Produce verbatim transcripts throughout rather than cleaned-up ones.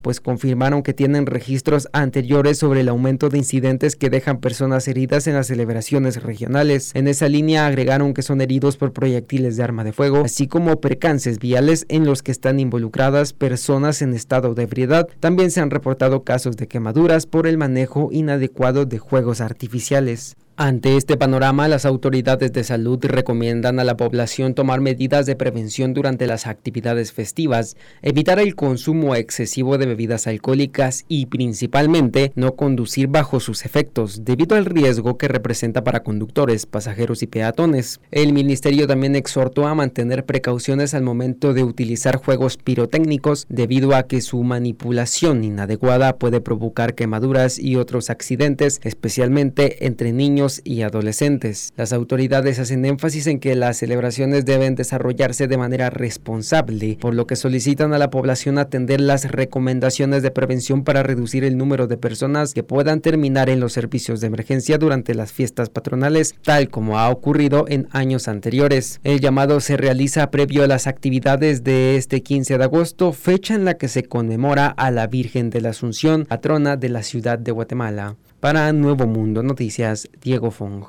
pues confirmaron que tienen registros anteriores sobre el aumento de incidentes que dejan personas heridas en las celebraciones regionales. En esa línea agregaron que son heridos por proyectiles de arma de fuego, así como percances viales en los que están involucradas personas en estado de ebriedad. También se han reportado casos de quemaduras por el manejo inadecuado de juegos artificiales. Ante este panorama, las autoridades de salud recomiendan a la población tomar medidas de prevención durante las actividades festivas, evitar el consumo excesivo de bebidas alcohólicas y, principalmente, no conducir bajo sus efectos, debido al riesgo que representa para conductores, pasajeros y peatones. El ministerio también exhortó a mantener precauciones al momento de utilizar juegos pirotécnicos, debido a que su manipulación inadecuada puede provocar quemaduras y otros accidentes, especialmente entre niños y adolescentes. Las autoridades hacen énfasis en que las celebraciones deben desarrollarse de manera responsable, por lo que solicitan a la población atender las recomendaciones de prevención para reducir el número de personas que puedan terminar en los servicios de emergencia durante las fiestas patronales, tal como ha ocurrido en años anteriores. El llamado se realiza previo a las actividades de este quince de agosto, fecha en la que se conmemora a la Virgen de la Asunción, patrona de la ciudad de Guatemala. Para Nuevo Mundo Noticias, Diego Fong.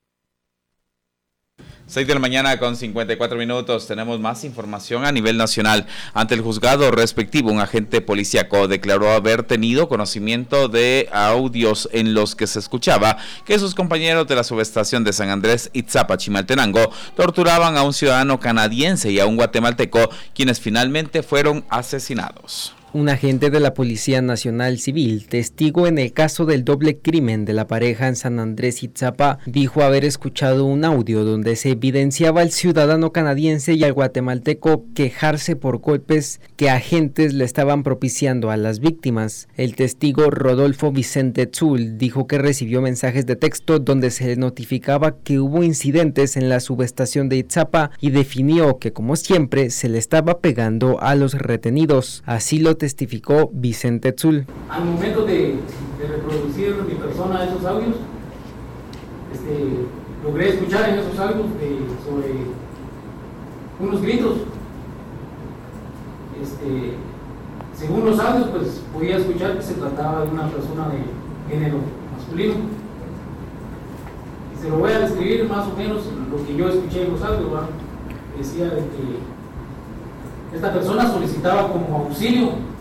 seis de la mañana con cincuenta y cuatro minutos. Tenemos más información a nivel nacional. Ante el juzgado respectivo, un agente policíaco declaró haber tenido conocimiento de audios en los que se escuchaba que sus compañeros de la subestación de San Andrés Itzapa, Chimaltenango, torturaban a un ciudadano canadiense y a un guatemalteco, quienes finalmente fueron asesinados. Un agente de la Policía Nacional Civil, testigo en el caso del doble crimen de la pareja en San Andrés Itzapa, dijo haber escuchado un audio donde se evidenciaba al ciudadano canadiense y al guatemalteco quejarse por golpes que agentes le estaban propiciando a las víctimas. El testigo Rodolfo Vicente Tzul dijo que recibió mensajes de texto donde se le notificaba que hubo incidentes en la subestación de Itzapa y definió que, como siempre, se le estaba pegando a los retenidos. Así lo testificó Vicente Tzul. Al momento de, de reproducir mi persona esos audios, este, logré escuchar en esos audios de, sobre unos gritos. Este, según los audios, pues podía escuchar que se trataba de una persona de género masculino. Y se lo voy a describir más o menos lo que yo escuché en los audios, ¿verdad? Decía de que esta persona solicitaba como auxilio,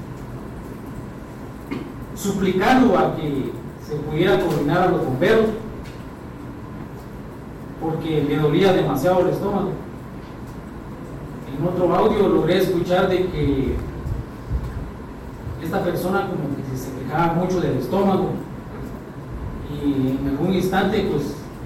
suplicando a que se pudiera coordinar a los bomberos, porque le dolía demasiado el estómago. En otro audio logré escuchar de que esta persona como que se quejaba mucho del estómago, y en algún instante pues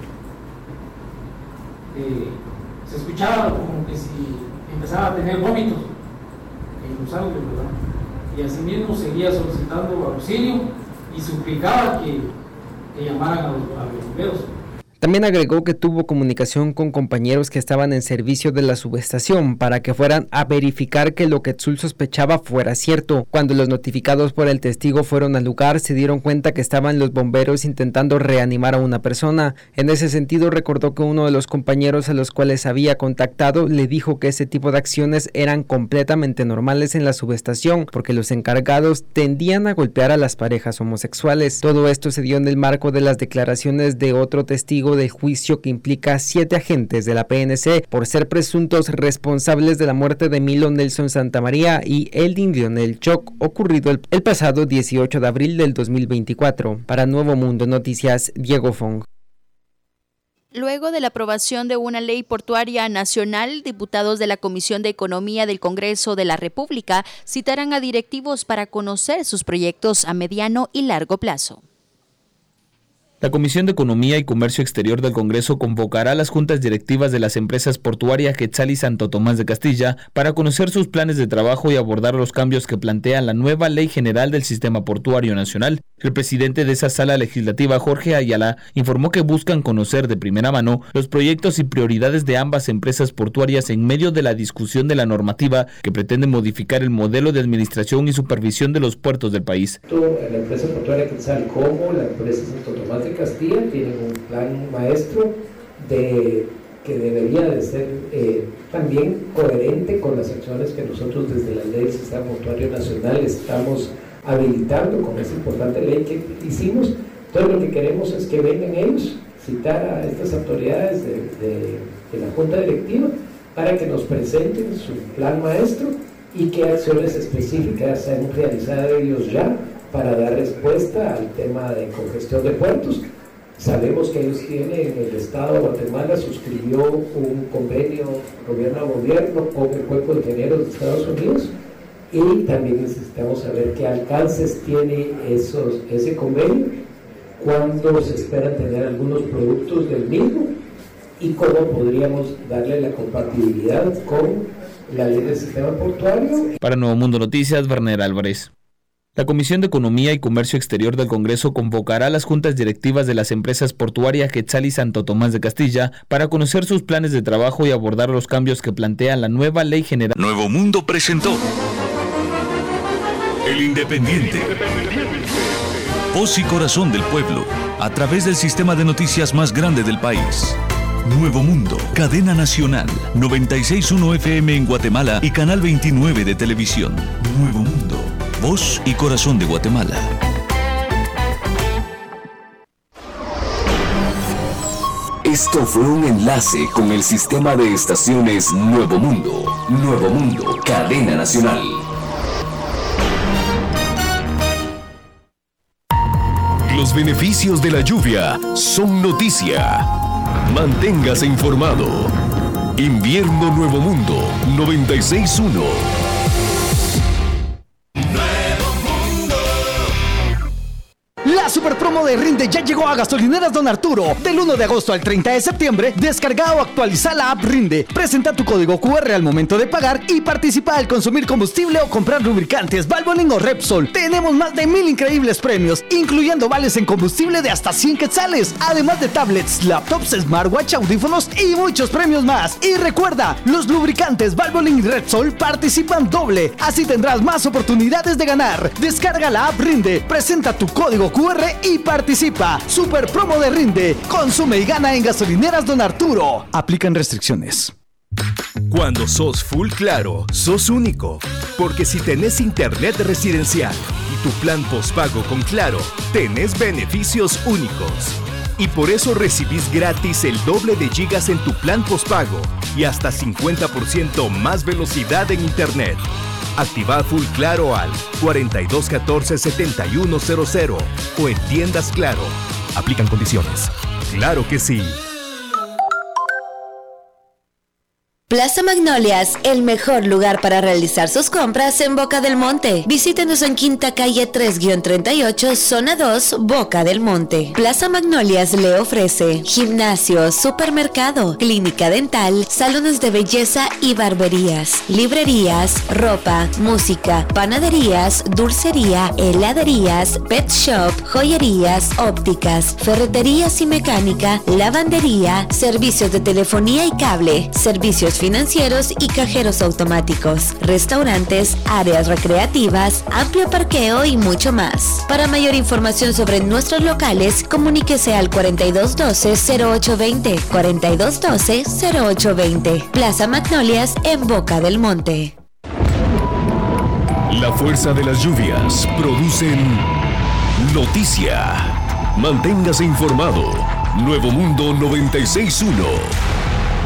eh, se escuchaba como que si empezaba a tener vómitos en los audios, ¿verdad? Y asimismo seguía solicitando auxilio y suplicaba que, que llamaran a los, a los bomberos. También agregó que tuvo comunicación con compañeros que estaban en servicio de la subestación para que fueran a verificar que lo que Tzul sospechaba fuera cierto. Cuando los notificados por el testigo fueron al lugar, se dieron cuenta que estaban los bomberos intentando reanimar a una persona. En ese sentido, recordó que uno de los compañeros a los cuales había contactado le dijo que ese tipo de acciones eran completamente normales en la subestación, porque los encargados tendían a golpear a las parejas homosexuales. Todo esto se dio en el marco de las declaraciones de otro testigo del juicio que implica a siete agentes de la P N C por ser presuntos responsables de la muerte de Milo Nelson Santamaría y Eldin Lionel Choc, ocurrido el, el pasado dieciocho de abril del dos mil veinticuatro. Para Nuevo Mundo Noticias, Diego Fong. Luego de la aprobación de una ley portuaria nacional, diputados de la Comisión de Economía del Congreso de la República citarán a directivos para conocer sus proyectos a mediano y largo plazo. La Comisión de Economía y Comercio Exterior del Congreso convocará a las juntas directivas de las empresas portuarias Quetzal y Santo Tomás de Castilla para conocer sus planes de trabajo y abordar los cambios que plantea la nueva Ley General del Sistema Portuario Nacional. El presidente de esa sala legislativa, Jorge Ayala, informó que buscan conocer de primera mano los proyectos y prioridades de ambas empresas portuarias en medio de la discusión de la normativa que pretende modificar el modelo de administración y supervisión de los puertos del país. La empresa portuaria Quetzal como la empresa Santo Tomás de Castilla tienen un plan maestro de que debería de ser eh, también coherente con las acciones que nosotros desde la ley del Sistema Portuario Nacional estamos habilitando con esa importante ley que hicimos. Entonces lo que queremos es que vengan ellos, citar a estas autoridades de, de, de la Junta Directiva para que nos presenten su plan maestro y qué acciones específicas han realizado ellos ya para dar respuesta al tema de congestión de puertos. Sabemos que ellos tienen, el Estado de Guatemala suscribió un convenio gobierno a gobierno con el Cuerpo de Ingenieros de Estados Unidos, y también necesitamos saber qué alcances tiene esos, ese convenio, cuándo se esperan tener algunos productos del mismo y cómo podríamos darle la compatibilidad con la ley del sistema portuario. Para Nuevo Mundo Noticias, Werner Álvarez. La Comisión de Economía y Comercio Exterior del Congreso convocará a las juntas directivas de las empresas portuarias Quetzal y Santo Tomás de Castilla para conocer sus planes de trabajo y abordar los cambios que plantea la nueva Ley General. Nuevo Mundo presentó El Independiente. Voz y corazón del pueblo, a través del sistema de noticias más grande del país. Nuevo Mundo, cadena nacional, noventa y seis punto uno F M en Guatemala y canal veintinueve de televisión. Nuevo Mundo, voz y corazón de Guatemala. Esto fue un enlace con el sistema de estaciones Nuevo Mundo. Nuevo Mundo, cadena nacional. Los beneficios de la lluvia son noticia. Manténgase informado. Invierno Nuevo Mundo noventa y seis punto uno. La super promo de Rinde ya llegó a Gasolineras Don Arturo. Del uno de agosto al treinta de septiembre, descarga o actualiza la app Rinde. Presenta tu código cu erre al momento de pagar y participa al consumir combustible o comprar lubricantes, Valvoline o Repsol. Tenemos más de mil increíbles premios, incluyendo vales en combustible de hasta cien quetzales, además de tablets, laptops, smartwatch, audífonos y muchos premios más. Y recuerda, los lubricantes Valvoline y Repsol participan doble, así tendrás más oportunidades de ganar. Descarga la app Rinde, presenta tu código cu erre y participa. Super promo de Rinde. Consume y gana en Gasolineras Don Arturo. Aplican restricciones. Cuando sos full claro, sos único. Porque si tenés internet residencial y tu plan postpago con Claro, tenés beneficios únicos. Y por eso recibís gratis el doble de gigas en tu plan postpago y hasta cincuenta por ciento más velocidad en internet. Activa Full Claro al cuarenta y dos catorce setenta y uno cero cero o en tiendas Claro. Aplican condiciones. ¡Claro que sí! Plaza Magnolias, el mejor lugar para realizar sus compras en Boca del Monte. Visítenos en Quinta Calle tres treinta y ocho, Zona dos, Boca del Monte. Plaza Magnolias le ofrece gimnasio, supermercado, clínica dental, salones de belleza y barberías, librerías, ropa, música, panaderías, dulcería, heladerías, pet shop, joyerías, ópticas, ferreterías y mecánica, lavandería, servicios de telefonía y cable, servicios financieros y cajeros automáticos, restaurantes, áreas recreativas, amplio parqueo y mucho más. Para mayor información sobre nuestros locales, comuníquese al cuarenta y dos doce cero ocho veinte, cuarenta y dos doce cero ocho veinte. Plaza Magnolias en Boca del Monte. La fuerza de las lluvias producen noticia. Manténgase informado. Nuevo Mundo noventa y seis punto uno.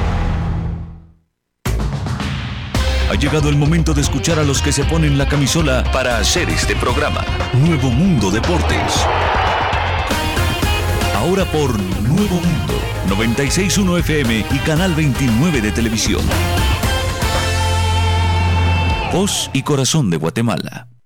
Ha llegado el momento de escuchar a los que se ponen la camisola para hacer este programa. Nuevo Mundo Deportes. Ahora por Nuevo Mundo, noventa y seis punto uno F M y canal veintinueve de televisión. Voz y corazón de Guatemala.